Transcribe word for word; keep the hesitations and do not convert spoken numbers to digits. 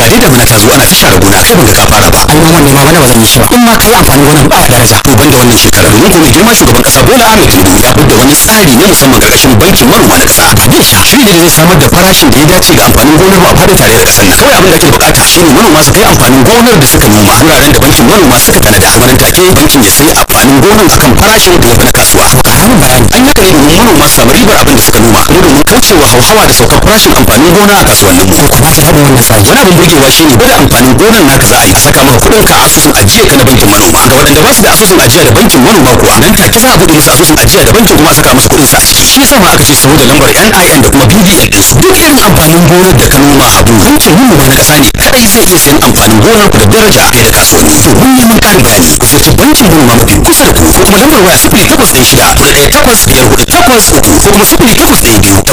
ga dai da mana ta zo ana ta share gona kai ban ga ka fara ba ai noman ne ma bana ba zan yi shi ba in ma kai amfanin gonan ba daraja to banda wannan shekara domin ko mai girma shugaban kasa Bola Ahmed Tinubu ya fidda wani tsari na musamman karkashin bankin manoma na kasa Bisha shiri ne da zai samar da farashin da ya dace ga amfanin gonar mu a fadin tarayyar kasar nan kawai abin da ake bukata shine manoma su kai amfanin gonar da suka noma wuraren da bankin manoma suka tanada kuma nan take bankin ya sai amfanin gonar akan farashin da ya fi na kasuwa to karamin bayani an haka ne domin manoma su samu ribar abin da suka noma kuma domin kaucewa hauhawa da saukar farashin amfanin gona a kasuwannin mu ko ba ta taɓa wannan tsari wani abin burgewa shine gwada amfanin gonar naka za a yi a saka maka kuɗin ka a asusun ajiya ka na bankin manoma ga waɗanda ba su da asusun ajiya da bankin manoma kuwa nan take za a buɗe musu asusun ajiya da bankin kuma a saka musu kuɗin su a ciki shi yasa ma aka ce su da lambar N I N da kuma B V N din su duk irin amfanin gonar da ka noma a Abu bankin manoma na ƙasa ne kadai zai iya sayan amfanin gonar ku da daraja fiye da kasuwanni to mun neman ƙarin bayani ku ziyarci bankin manoma mafi kusa da ku ko kuma lambar waya sifili takwas ɗaya shida ɗaya takwas biyar hudu takwas uku ko kuma sifili takwas ɗaya biyu